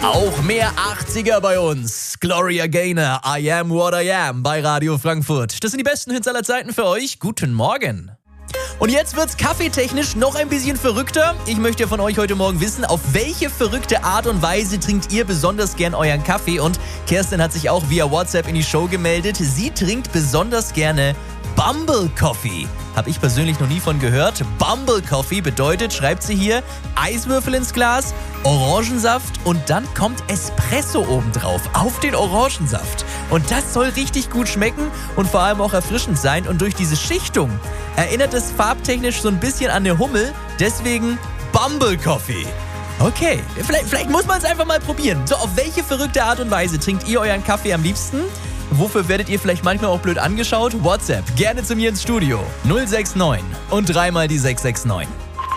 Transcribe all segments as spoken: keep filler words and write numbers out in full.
Auch mehr achtziger bei uns. Gloria Gaynor, I Am What I Am bei Radio Frankfurt. Das sind die besten Hits aller Zeiten für euch. Guten Morgen. Und jetzt wird's kaffeetechnisch noch ein bisschen verrückter. Ich möchte von euch heute Morgen wissen, auf welche verrückte Art und Weise trinkt ihr besonders gern euren Kaffee? Und Kerstin hat sich auch via WhatsApp in die Show gemeldet. Sie trinkt besonders gerne Bumble Coffee. Habe ich persönlich noch nie von gehört. Bumble Coffee bedeutet, schreibt sie hier, Eiswürfel ins Glas, Orangensaft und dann kommt Espresso obendrauf auf den Orangensaft. Und das soll richtig gut schmecken und vor allem auch erfrischend sein. Und durch diese Schichtung erinnert es farbtechnisch so ein bisschen an eine Hummel. Deswegen Bumble Coffee. Okay, vielleicht, vielleicht muss man es einfach mal probieren. So, auf welche verrückte Art und Weise trinkt ihr euren Kaffee am liebsten? Wofür werdet ihr vielleicht manchmal auch blöd angeschaut? WhatsApp, gerne zu mir ins Studio. null sechs neun und dreimal die sechs sechs neun.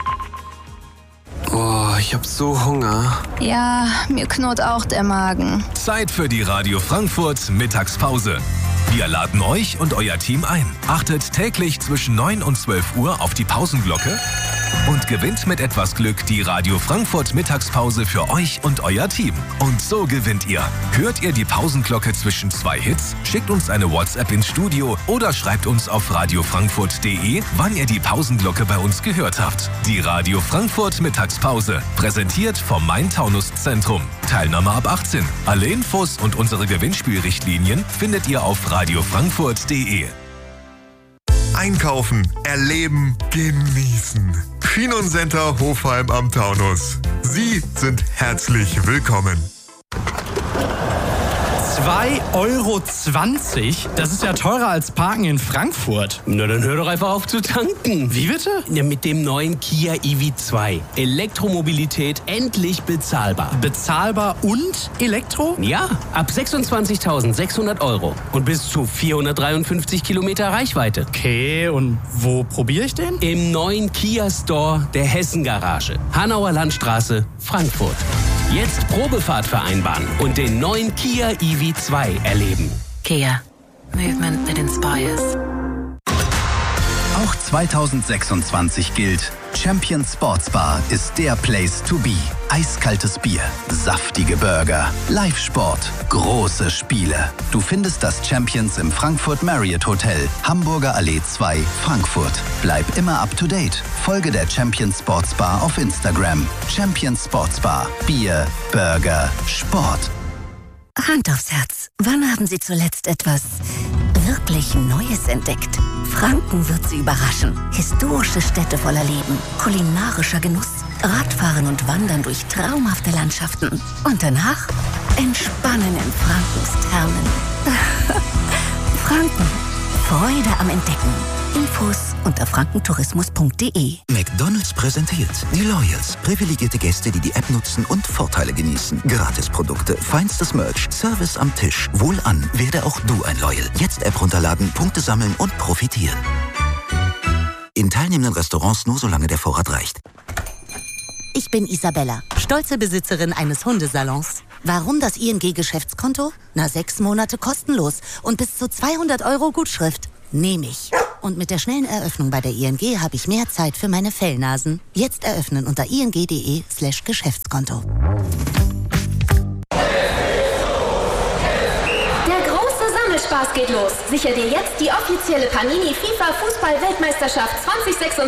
Oh, ich hab so Hunger. Ja, mir knurrt auch der Magen. Zeit für die Radio Frankfurt Mittagspause. Wir laden euch und euer Team ein. Achtet täglich zwischen neun und zwölf Uhr auf die Pausenglocke und gewinnt mit etwas Glück die Radio Frankfurt Mittagspause für euch und euer Team. Und so gewinnt ihr. Hört ihr die Pausenglocke zwischen zwei Hits? Schickt uns eine WhatsApp ins Studio oder schreibt uns auf radiofrankfurt punkt de, wann ihr die Pausenglocke bei uns gehört habt. Die Radio Frankfurt Mittagspause, präsentiert vom Main-Taunus-Zentrum. Teilnahme ab achtzehn. Alle Infos und unsere Gewinnspielrichtlinien findet ihr auf radiofrankfurt punkt de. Einkaufen, erleben, genießen. Schienencenter Hofheim am Taunus. Sie sind herzlich willkommen. zwei Euro zwanzig? Das ist ja teurer als Parken in Frankfurt. Na, dann hör doch einfach auf zu tanken. Wie bitte? Ja, mit dem neuen Kia E V zwei. Elektromobilität endlich bezahlbar. Bezahlbar und Elektro? Ja, ab sechsundzwanzigtausendsechshundert Euro und bis zu vierhundertdreiundfünfzig Kilometer Reichweite. Okay, und wo probiere ich den? Im neuen Kia Store der Hessen-Garage. Hanauer Landstraße, Frankfurt. Jetzt Probefahrt vereinbaren und den neuen Kia E V zwei erleben. Kia. Movement that inspires. Auch zweitausendsechsundzwanzig gilt, Champions Sports Bar ist der Place to be. Eiskaltes Bier, saftige Burger, Live-Sport, große Spiele. Du findest das Champions im Frankfurt Marriott Hotel, Hamburger Allee zwei, Frankfurt. Bleib immer up to date. Folge der Champions Sports Bar auf Instagram. Champions Sports Bar. Bier, Burger, Sport. Hand aufs Herz. Wann haben Sie zuletzt etwas wirklich Neues entdeckt? Franken wird Sie überraschen. Historische Städte voller Leben, kulinarischer Genuss, Radfahren und Wandern durch traumhafte Landschaften. Und danach entspannen in Frankens Thermen. Franken. Freude am Entdecken. Infos unter frankentourismus punkt de. McDonald's präsentiert die Loyals. Privilegierte Gäste, die die App nutzen und Vorteile genießen. Gratisprodukte, feinstes Merch, Service am Tisch. Wohlan, werde auch du ein Loyal. Jetzt App runterladen, Punkte sammeln und profitieren. In teilnehmenden Restaurants nur solange der Vorrat reicht. Ich bin Isabella, stolze Besitzerin eines Hundesalons. Warum das I N G-Geschäftskonto? Na, sechs Monate kostenlos und bis zu zweihundert Euro Gutschrift. Nehme ich. Und mit der schnellen Eröffnung bei der I N G habe ich mehr Zeit für meine Fellnasen. Jetzt eröffnen unter ing.de slash Geschäftskonto. Der große Sammelspaß geht los. Sicher dir jetzt die offizielle Panini FIFA Fußball-Weltmeisterschaft zwanzig sechsundzwanzig